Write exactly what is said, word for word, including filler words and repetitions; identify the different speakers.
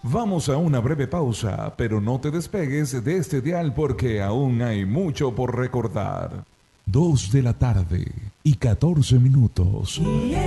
Speaker 1: Vamos a una breve pausa, pero no te despegues de este dial porque aún hay mucho por recordar. Dos de la tarde y catorce minutos.